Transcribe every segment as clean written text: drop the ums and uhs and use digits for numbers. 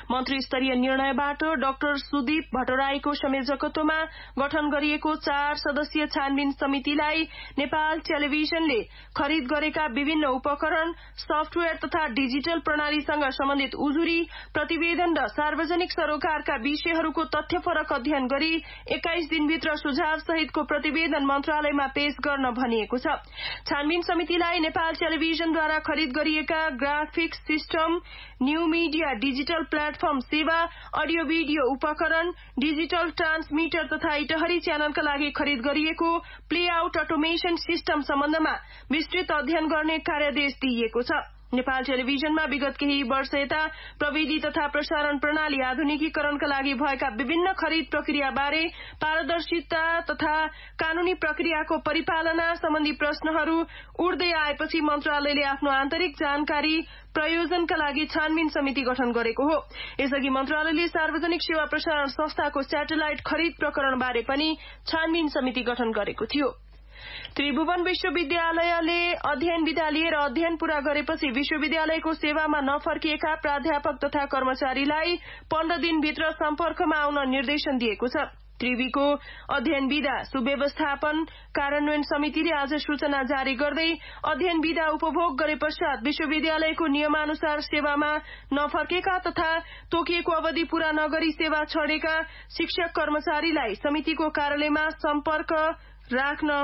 मन्त्री स्तरीय निर्णयबाट डाक्टर सुदीप भट्टराईको संयोजकत्वमा गठन गरिएको 4 सदस्यीय छानबिन समितिलाई नेपाल टेलिभिजनले खरिद गरेका विभिन्न उपकरण, सफ्टवेयर तथा डिजिटल प्रणालीसँग सम्बन्धित उजुरी, प्रतिवेदन र सार्वजनिक सरोकारका विषयहरूको तथ्यपरक अध्ययन गरी 21 दिनभित्र सुझाव सहितको प्रतिवेदन मन्त्रालयमा पेश गर्न भनिएको छ। छानबिन समितिलाई नेपाल टेलिभिजनद्वारा खरिद गरिएका graphics system, new media digital platform सेवा, अडियो भिडियो उपकरण, डिजिटल ट्रान्समिटर तथा इटहरी च्यानलका लागि खरिद गरिएको प्लेआउट अटोमेशन सिस्टम सम्बन्धमा विस्तृत अध्ययन गर्ने कार्यादेश दिइएको छ। नेपाल टेलिभिजनमा विगत केही वर्ष यता प्रविधि तथा प्रसारण प्रणाली आधुनिकीकरणका लागि भएका विभिन्न खरिद प्रक्रियाबारे पारदर्शिता तथा कानूनी प्रक्रियाको परिपालना सम्बन्धी प्रश्नहरू उठ्दै आएपछि मन्त्रालयले आफ्नो आन्तरिक जानकारी प्रयोजनका लागि छानबिन समिति गठन गरेको हो। यसअघि मन्त्रालयले सार्वजनिक सेवा प्रसारण संस्थाको स्याटेलाइट खरिद प्रकरणबारे पनि छानबिन समिति गठन गरेको थियो। त्रिभुवन विश्वविद्यालयले अध्ययन विधा लिएर अध्ययन पूरा गरेपछि विश्वविद्यालयको सेवामा नफर्किएका प्राध्यापक तथा कर्मचारीलाई 15 दिनभित्र सम्पर्कमा आउन निर्देशन दिएको छ। त्रिवीको अध्ययन विधा सुव्यवस्थापन कार्यान्वयन समितिले आज सूचना जारी गर्दै अध्ययन विधा उपभोग गरे पश्चात विश्वविद्यालयको नियमानुसार सेवामा नफर्केका तथा तोकिएको अवधि पूरा नगरी सेवा छोडेका शिक्षक कर्मचारीलाई समितिको कार्यालयमा सम्पर्क राख्न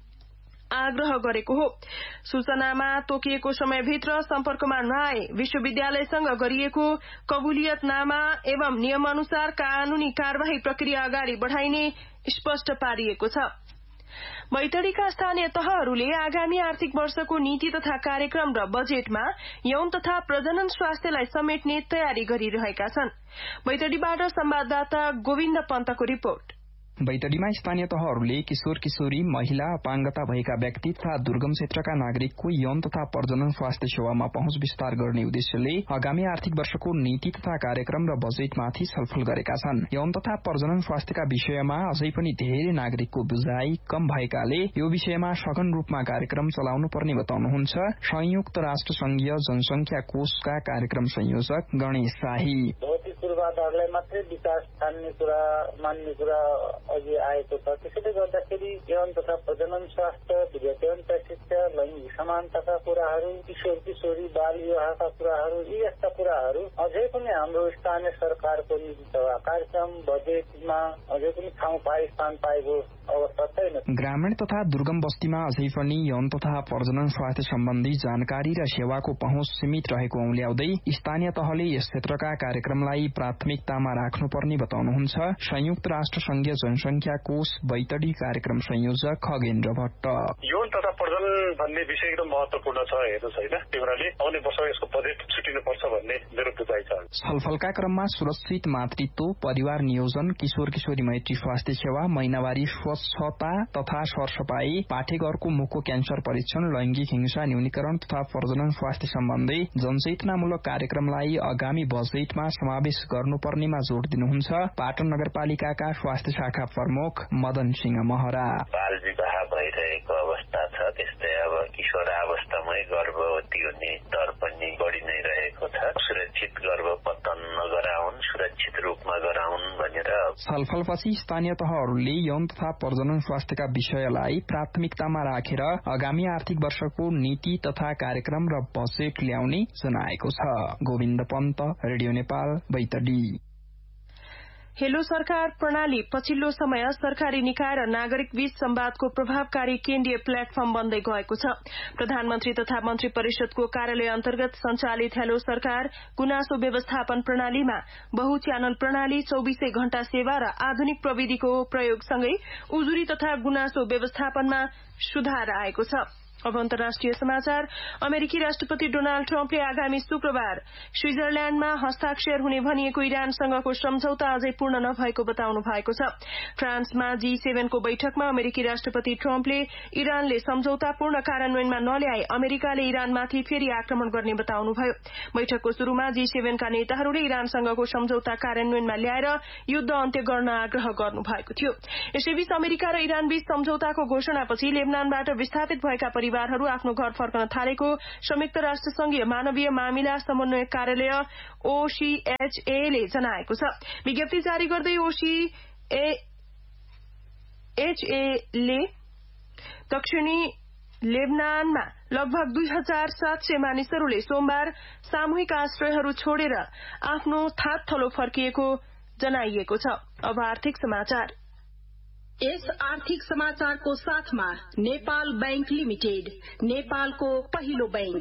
आग्रह गरेको हो। सूचनामा तोकिएको समयभित्र सम्पर्कमा नआए विश्वविद्यालयसँग गरिएको कबुलियतनामा एवं नियमअनुसार कानूनी कार्यवाही प्रक्रिया अगाडि बढ़ाइने स्पष्ट पारिएको छ। बैतडीका स्थानीय तहहरूले आगामी आर्थिक वर्षको नीति तथा कार्यक्रम र बजेटमा यौन तथा प्रजनन स्वास्थ्यलाई समेट्ने तयारी गरिरहेका छन्। बैतडीबाट संवाददाता गोविन्द पन्तको रिपोर्ट। बैतडीमा स्थानीय तहहरूले किशोर किशोरी, महिला, अपाङ्गता भएका व्यक्ति तथा दुर्गम क्षेत्रका नागरिकको यौन तथा प्रजनन स्वास्थ्य सेवामा पहुँच विस्तार गर्ने उद्देश्यले आगामी आर्थिक वर्षको नीति तथा कार्यक्रम र बजेटमाथि छलफल गरेका छन्। यौन तथा प्रजनन स्वास्थ्यका विषयमा अझै पनि धेरै नागरिकको बुझाइ कम भएकाले यो विषयमा सघन रूपमा कार्यक्रम चलाउनु पर्ने बताउनुहुन्छ संयुक्त राष्ट्र संघीय जनसंख्या कोषका कार्यक्रम संयोजक गणेश शाही। भौतिक पूर्वाधारलाई मात्रै विकास ठान्ने कुरा मान्ने कुरा अघि आएको छ। त्यसैले गर्दाखेरि यौन तथा प्रजनन स्वास्थ्य, विद्यार्थी शिक्षा, लैङ्गिक समानताका कुराहरू, किशोर किशोरी बाल विवाहका कुराहरू, यी यस्ता कुराहरू अझै पनि हाम्रो स्थानीय सरकारको नीति तथा कार्यक्रम बजेटमा अझै पनि स्थान पाएको अवस्था छैन। ग्रामीण तथा दुर्गम बस्तीमा अझै पनि यौन तथा प्रजनन स्वास्थ्य सम्बन्धी जानकारी र सेवाको पहुँच सीमित रहेको औल्याउँदै स्थानीय तहले यस क्षेत्रका कार्यक्रमलाई प्राथमिकतामा राख्नुपर्ने बताउनुहुन्छ संयुक्त राष्ट्र संघीय जनसंख्या कोष बैतडी कार्यक्रम संयोजक खगेन्द्र भट्ट। यौन तथा प्रजनन भन्ने विषय एकदम महत्वपूर्ण छ हेर्नुहोस् होइन, त्यही भएर आउने वर्ष यसको बजेट छुटिनुपर्छ भन्ने मेरो बुझाइ छ। छलफलका क्रममा सुरक्षित मातृत्व, परिवार नियोजन, किशोर किशोरी मैत्री स्वास्थ्य सेवा, महिनावारी स्वच्छता तथा सरसफाई, पाठेघरको मुखको क्यान्सर परीक्षण, लैङ्गिक हिंसा न्यूनीकरण तथा प्रजनन स्वास्थ्य सम्बन्धी जनचेतनामूलक कार्यक्रमलाई आगामी बजेटमा समावेश गर्नुपर्नेमा जोड़ दिनुहुन्छ पाटन नगरपालिकाका स्वास्थ्य शाखा प्रमुख मदन सिंह महरा। बाल विवाह भइरहेको अवस्था छ, त्यस्तै अब किशोरावस्थामै गर्भवती हुने दर पनि बढ़ी नै रहेको छ। सुरक्षित गर्भपतन नगराउन्, सुरक्षित रूपमा गराउन् भनेर छलफलपछि स्थानीय तहहरूले यौन तथा प्रजनन स्वास्थ्यका विषयलाई प्राथमिकतामा राखेर आगामी आर्थिक वर्षको नीति तथा कार्यक्रम र बजेट ल्याउने जनाएको छ। गोविन्द पन्त, रेडियो नेपाल, बैतडी। हेलो सरकार प्रणाली पछिल्लो समय सरकारी निकाय र नागरिक बीच संवादको प्रभावकारी केन्द्रीय प्लेटफर्म बन्दै गएको छ। प्रधानमन्त्री तथा मन्त्री परिषदको कार्यालय अन्तर्गत सञ्चालित हेलो सरकार गुनासो व्यवस्थापन प्रणालीमा बहु-च्यानल प्रणाली, 24 घण्टा सेवा र आधुनिक प्रविधिको प्रयोगसँगै उजुरी तथा गुनासो व्यवस्थापनमा सुधार आएको छ। अब अन्तर्राष्ट्रिय समाचार। अमेरिकी राष्ट्रपति डोनाल्ड ट्रम्पले आगामी शुक्रबार स्विजरल्याण्डमा हस्ताक्षर हुने भनिएको इरानसँगको सम्झौता अझै पूर्ण नभएको बताउनु भएको छ। फ्रान्समा G7 को बैठकमा अमेरिकी राष्ट्रपति ट्रम्पले इरानले सम्झौता पूर्ण कार्यान्वयनमा नल्याए अमेरिकाले इरानमाथि फेरि आक्रमण गर्ने बताउनुभयो। बैठकको शुरूमा G7 का नेताहरूले इरानसँगको सम्झौता कार्यान्वयनमा ल्याएर युद्ध अन्त्य गर्न आग्रह गर्नु भएको थियो। यसैबीच अमेरिका र इरानबीच सम्झौताको घोषणापछि लेबनानबाट विस्थापित भएका परिवारहरू आफ्नो घर फर्कन थालेको संयुक्त राष्ट्र संघीय मानवीय मामिला समन्वय कार्यालय OCHA ले जनाएको छ। विज्ञप्ति जारी गर्दै OCHA ले दक्षिणी लेबनानमा लगभग 2700 मानिसहरूले सोमबार सामूहिक आश्रयहरू छोडेर आफ्नो थात थलो फर्किएको जनाइएको छ। अब आर्थिक समाचार। यस आर्थिक समाचारको साथमा नेपाल बैंक लिमिटेड, नेपालको पहिलो बैंक।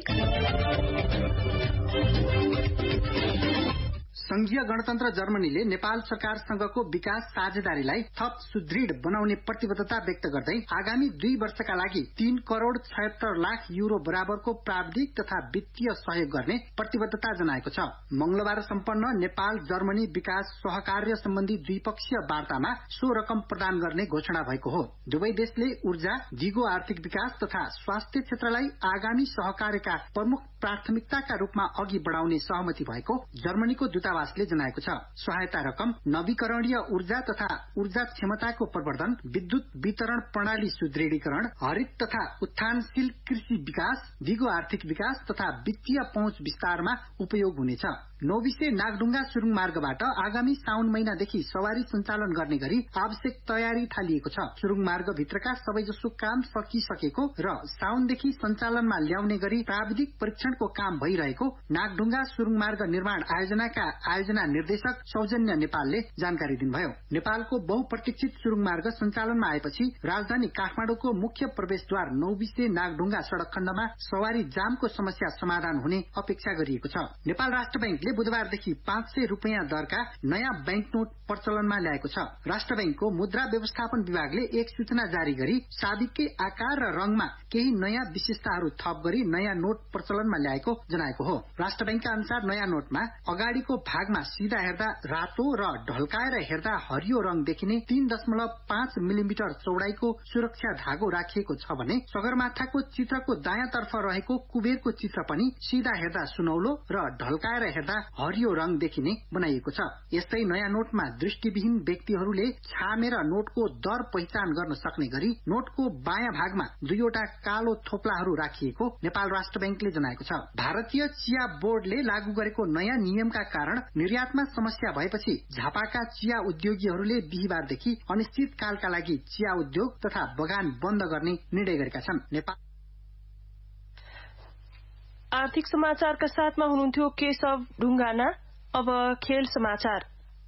संघीय गणतन्त्र जर्मनीले नेपाल सरकारसँगको विकास साझेदारीलाई थप सुदृढ बनाउने प्रतिबद्धता व्यक्त गर्दै आगामी 2 वर्षका लागि 3 करोड़ 76 लाख युरो बराबरको प्राविधिक तथा वित्तीय सहयोग गर्ने प्रतिबद्धता जनाएको छ। मंगलबार सम्पन्न नेपाल जर्मनी विकास सहकार्य सम्बन्धी द्विपक्षीय वार्तामा सो रकम प्रदान गर्ने घोषणा भएको हो। दुवै देशले ऊर्जा, दिगो आर्थिक विकास तथा स्वास्थ्य क्षेत्रलाई आगामी सहकार्यका प्रमुख प्राथमिकताका रूपमा अघि बढ़ाउने सहमति भएको जर्मनीको दूतावासले जनाएको छ। सहायता रकम नवीकरणीय ऊर्जा तथा ऊर्जा क्षमताको प्रवर्धन, विद्युत वितरण प्रणाली सुदृढीकरण, हरित तथा उत्थानशील कृषि विकास, दिगो आर्थिक विकास तथा वित्तीय पहुँच विस्तारमा उपयोग हुनेछ। नौबिसे नागढुङ्गा सुरुङ मार्गबाट आगामी साउन महिनादेखि सवारी सञ्चालन गर्ने गरी आवश्यक तयारी थालिएको छ। सुरुङ मार्ग भित्रका सबैजसो काम सकिसकेको र साउनदेखि सञ्चालनमा ल्याउने गरी प्राविधिक परीक्षणको काम भइरहेको नागढुङ्गा सुरुङ मार्ग निर्माण आयोजनाका आयोजना निर्देशक सौजन्य नेपालले जानकारी दिनुभयो। नेपालको बहुप्रतीक्षित सुरुङ मार्ग सञ्चालनमा आएपछि राजधानी काठमाडौँको मुख्य प्रवेशद्वार नौबिसे नागढुङ्गा सड़क खण्डमा सवारी जामको समस्या समाधान हुने अपेक्षा गरिएको छ। नेपाल राष्ट्र बैंकले बुधबारदेखि 500 रुपैयाँ दरका नयाँ बैंक नोट प्रचलनमा ल्याएको छ। राष्ट्र बैंकको मुद्रा व्यवस्थापन विभागले एक सूचना जारी गरी साबिककै आकार र रंगमा केही नयाँ विशेषताहरू थप गरी नयाँ नोट प्रचलनमा ल्याएको जनाएको हो। राष्ट्र बैंकका अनुसार नयाँ नोटमा अगाडिको भागमा सीधा हेर्दा रातो र ढल्काएर हेर्दा हरियो रंग देखिने 3.5 मिलिमिटर चौडाईको सुरक्षा धागो राखिएको छ भने सगरमाथाको चित्रको दायाँतर्फ रहेको कुबेरको चित्र पनि सीधा हेर्दा सुनौलो र ढल्काएर हेर्दा हरियो रंग देखिने बनाइएको छ। यस्तै नयाँ नोटमा दृष्टिविहीन व्यक्तिहरूले छामेर नोटको दर पहिचान गर्न सक्ने गरी नोटको बायाँ भागमा 2वटा कालो थोप्लाहरू राखिएको नेपाल राष्ट्र बैंकले जनाएको छ। भारतीय चिया बोर्डले लागू गरेको नयाँ नियमका कारण निर्यातमा समस्या भएपछि झापाका चिया उद्योगीहरूले बिहीबारदेखि अनिश्चितकालका लागि चिया उद्योग तथा बगान बन्द गर्ने निर्णय गरेका छन्। आर्थिक समाचारका साथमा हुनुहुन्थ्यो केशव ढुङ्गाना। अब खेल समाचार।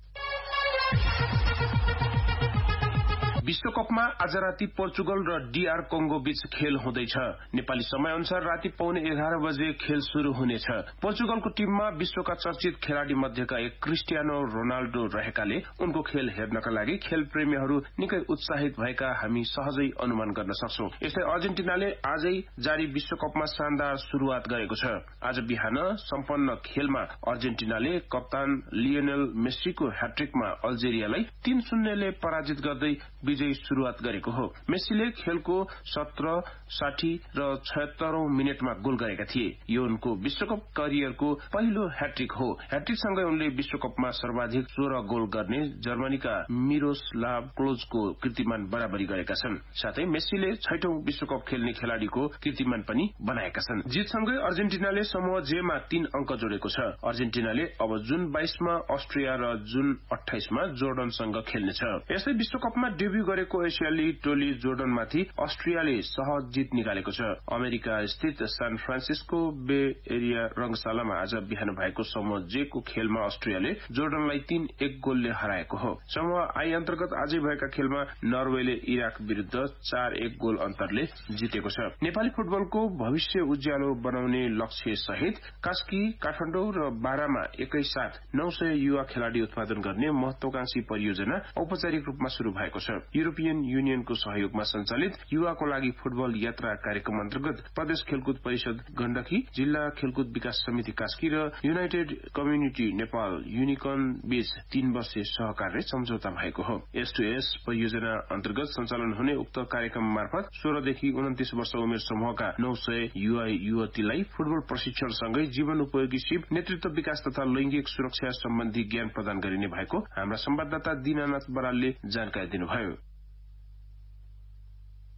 विश्वकपमा आज राति पोर्चुगल र DR कोंगो बीच खेल हुँदैछ। नेपाली समय अनुसार राति 11:15 बजे खेल शुरू हुनेछ। पोर्चुगलको टिममा विश्वका चर्चित खेलाड़ी मध्येका एक क्रिस्टियानो रोनाल्डो रहेकाले उनको खेल हेर्नका लागि खेल प्रेमीहरू निकै उत्साहित भएका हामी सहजै अनुमान गर्न सक्छौं। यस्तै अर्जेन्टिनाले आजै जारी विश्वकपमा शानदार शुरूआत गरेको छ। आज बिहान सम्पन्न खेलमा अर्जेन्टिनाले कप्तान लियोनेल मेस्सीको ह्याट्रिकमा अल्जेरियालाई 3-0 ले पराजित गर्दै विजयी शुरूआत गरेको हो। मेस्सीले खेलको 17, 60 र 76औं मिनेटमा गोल गरेका थिए। यो उनको विश्वकप करियरको पहिलो ह्याट्रिक हो। ह्याट्रिकसँगै उनले विश्वकपमा सर्वाधिक 16 गोल गर्ने जर्मनीका मिरोस्लाव क्लोजको कीर्तिमान बराबरी गरेका छन्। साथै मेस्सीले 6औं विश्वकप खेल्ने खेलाड़ीको कीर्तिमान पनि बनाएका छन्। जितसँगै अर्जेन्टिनाले समूह J मा 3 अंक जोडेको छ। अर्जेन्टिनाले अब जुन 22 मा अस्ट्रिया र जुन 28 मा जोर्डनसँग खेल्नेछ। यस्तै विश्वकपमा डेब्यू गरेको एसियाली टोली जोर्डनमाथि अस्ट्रियाले सहज जित निकालेको छ। अमेरिका स्थित सान फ्रान्सिस्को बे एरिया रंगशालामा आज बिहान भएको समूह J को खेलमा अस्ट्रियाले जोर्डनलाई 3-1 गोलले हराएको हो। समूह I अन्तर्गत आजै भएका खेलमा नर्वेले इराक विरुद्ध 4-1 गोल अन्तरले जितेको छ। नेपाली फुटबलको भविष्य उज्यालो बनाउने लक्ष्य सहित कास्की, काठमाडौँ र बारामा एकैसाथ 900 युवा खेलाड़ी उत्पादन गर्ने महत्वाकांक्षी परियोजना औपचारिक रूपमा शुरू भएको छ। युरोपियन युनियनको सहयोगमा सञ्चालित युवाको लागि फुटबल यात्रा कार्यक्रम अन्तर्गत प्रदेश खेलकुद परिषद गण्डकी, जिल्ला खेलकुद विकास समिति कास्की र युनाइटेड कम्युनिटी नेपाल युनिकन बीच 3 वर्षीय सहकार्य सम्झौता भएको हो। S2S परियोजना अन्तर्गत सञ्चालन हुने उक्त कार्यक्रम मार्फत 16 देखि 29 वर्ष उमेर समूहका 900 युवा युवतीलाई फुटबल प्रशिक्षणसँगै जीवन उपयोगी सिप, नेतृत्व विकास तथा लैंगिक सुरक्षा सम्बन्धी ज्ञान प्रदान गरिने भएको हाम्रा संवाददाता दीनानाथ बरालले जानकारी दिनुभयो।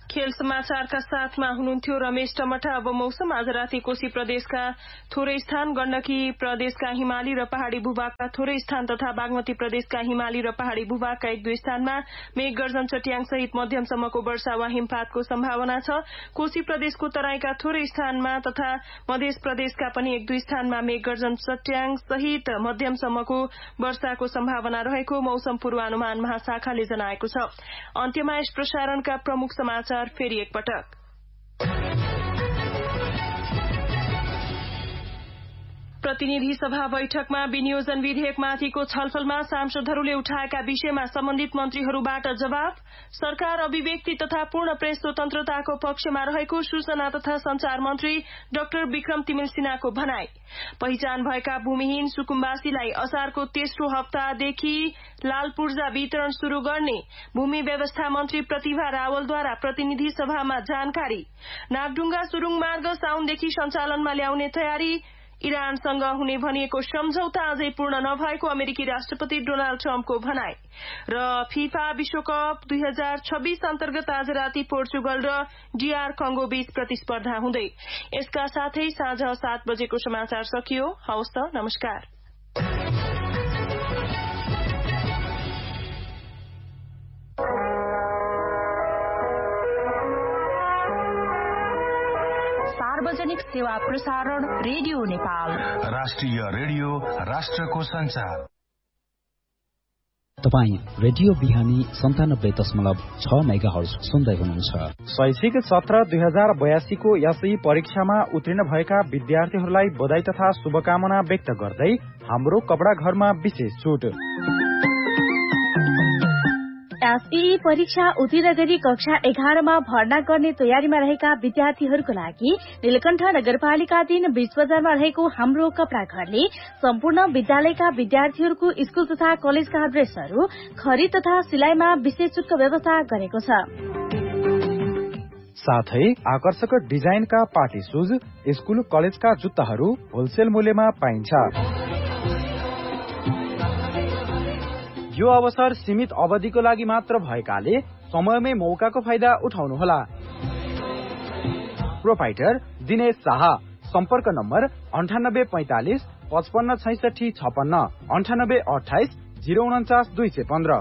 खेल समाचारका साथमा हुनुहुन्थ्यो रमेश टमटा। अब मौसम। आज राति कोशी प्रदेशका थोरै स्थान, गण्डकी प्रदेशका हिमाली र पहाड़ी भूभागका थोरै स्थान तथा बागमती प्रदेशका हिमाली र पहाड़ी भूभागका 1-2 स्थानमा मेघ गर्जन चट्याङ सहित मध्यमसम्मको वर्षा वा हिमपातको सम्भावना छ। कोशी प्रदेशको तराईका थोरै स्थानमा तथा मध्य प्रदेशका पनि 1-2 स्थानमा मेघ गर्जन चट्याङ सहित मध्यमसम्मको वर्षाको सम्भावना रहेको मौसम पूर्वानुमान महाशाखाले जनाएको छ। अन्त्यमा यस प्रसारणका प्रमुख समाचार फेरि एकपटक। प्रतिनिधि सभा बैठकमा विनियोजन विधेयकमाथिको छलफलमा सांसदहरूले उठाएका विषयमा सम्बन्धित मन्त्रीहरूबाट जवाफ। सरकार अभिव्यक्ति तथा पूर्ण प्रेस स्वतन्त्रताको पक्षमा रहेको सूचना तथा संचार मन्त्री डाक्टर विक्रम तिमिल सिन्हाको भनाई। पहिचान भएका भूमिहीन सुकुम्बासीलाई असारको तेस्रो हप्तादेखि लाल पूर्जा वितरण शुरू गर्ने भूमि व्यवस्था मन्त्री प्रतिभा रावलद्वारा प्रतिनिधि सभामा जानकारी। नागढुङ्गा सुरुङ मार्ग साउनदेखि सञ्चालनमा ल्याउने तयारी। इरानसँग हुने भनिएको सम्झौता अझै पूर्ण नभएको अमेरिकी राष्ट्रपति डोनाल्ड ट्रम्पको भनाई। र फिफा विश्वकप 2026 अन्तर्गत आज राति पोर्चुगल र डीआर कङ्गो बीच प्रतिस्पर्धा हुँदै। यसका साथै साँझ 7 बजेको समाचार सकियो। हवस् त, नमस्कार। सार्वजनिक सेवा प्रसारण रेडियो नेपाल, राष्ट्रिय रेडियो, राष्ट्रको संचार। तपाई रेडियो बिहानी 97.6 मेगाहर्ज सुन्दै हुनुहुन्छ। शैक्षिक सत्र 2082 को एसई परीक्षामा उत्तीर्ण भएका विद्यार्थीहरूलाई बधाई तथा शुभकामना व्यक्त गर्दै हाम्रो कपडा घरमा विशेष छुट। एसई परीक्षा उत्तीर्ण गरी कक्षा 11 मा भर्ना गर्ने तयारीमा रहेका विद्यार्थीहरूको लागि नीलकण्ठ नगरपालिका 3 बीच बजारमा रहेको हाम्रो कपडा घरले सम्पूर्ण विद्यालयका विद्यार्थीहरूको स्कूल तथा कलेजका ड्रेसहरू खरिद तथा सिलाइमा विशेष छुटको व्यवस्था गरेको छ। साथै आकर्षक डिजाइनका पार्टी शूज, स्कूल कलेजका जुत्ताहरू होलसेल मूल्यमा पाइन्छ। यो अवसर सीमित अवधिको लागि मात्र भएकाले समयमै मौकाको फाइदा उठाउनुहोला। प्रोपाइटर दिनेश शाह। सम्पर्क नम्बर 9845 55 66 56 9828 049 215।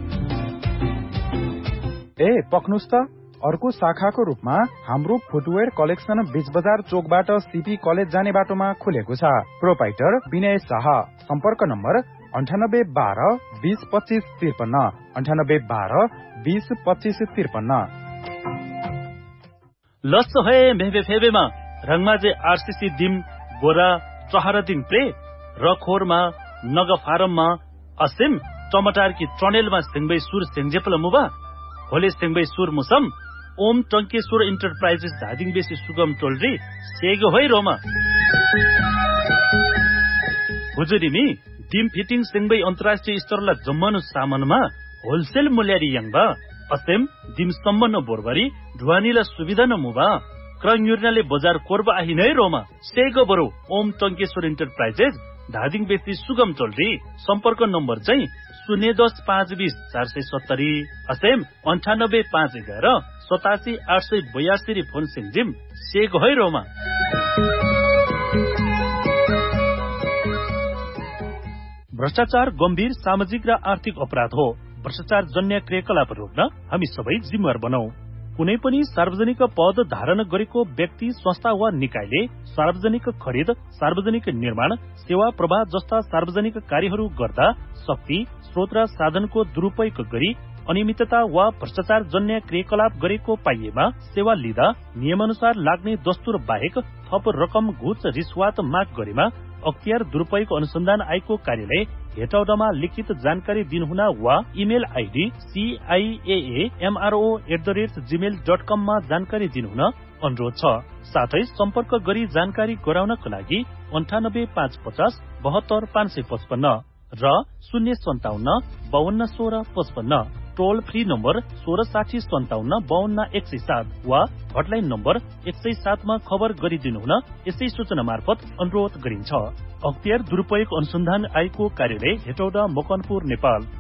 पक्नुस् त, अर्को शाखाको रूपमा हाम्रो फुटवेयर कलेक्सन बीच बजार चोकबाट सीपी कलेज जाने बाटोमा खुलेको छ। प्रोपाइटर विनय शाह। सम्पर्क नम्बर 9812 20 25 53 9812 20 25 53। लस है मेहबे फेबेमा रङमाजे आरसीसी दिम बोरा चहरा दिन प्रे रखोरमा नग फारममा असिम टमाटर की ट्रनेलमा सिंगबै सुर सेंजेपल मुबा होले सिंगबै सुर मुसम ओम टंकेश्वर इन्टरप्राइजेस धादिङ बेसी सुगम टोलरी सेगो होइ रोमा हुजुरिमी डिम फिटिङ सिंगबै अन्तर्राष्ट्रिय स्तरलाई जम्मनु सामानमा होलसेल मूल्यरी यङबा असेम डिम सम्बन्ध बोरबरी ढुवानीला सुविधा न मुबा क्रङयुर्नाले बजार कोर्बा आहि नै रोमा सेगो बरो ओम टंकेश्वर इन्टरप्राइजेस धादिङ बेसी सुगम टोलरी सम्पर्क नम्बर चाहिँ 010 520 470 असेम 98 511 87 882 फोन सिंजिम सेगो है रोमा। भ्रष्टाचार गम्भीर सामाजिक र आर्थिक अपराध हो। भ्रष्टाचार जन्य क्रियाकलाप रोक्न हामी सबै जिम्मेवार बनौं। कुनै पनि सार्वजनिक पद धारण गरेको व्यक्ति, संस्था वा निकायले सार्वजनिक खरिद, सार्वजनिक निर्माण, सेवा प्रवाह जस्ता सार्वजनिक कार्यहरू गर्दा शक्ति, स्रोत र साधनको दुरूपयोग गरी अनियमितता वा भ्रष्टाचार जन्य क्रियाकलाप गरेको पाइएमा सेवा लिँदा नियमानुसार लाग्ने दस्तुर बाहेक थप रकम, घुस, रिश्वत माग गरेमा अख्तियार दुरूपयोग अनुसन्धान आयोगको कार्यालय हेटौडामा लिखित जानकारी दिनुहुन वा इमेल आईडी ciaamro@gmail.com मा जानकारी दिनुहुन अनुरोध छ। साथै सम्पर्क गरी जानकारी गराउनका लागि 98 550 72 555 र 057 52 16 55 टोल फ्री नम्बर 1660 57 52 107 वा हटलाइन नम्बर 107 मा खबर गरिदिनुहुन यसै सूचना मार्फत अनुरोध गरिन्छ। अख्तियार दुरूपयोग अनुसन्धान आयोगको कार्यालय हेटौडा, मकनपुर, नेपाल।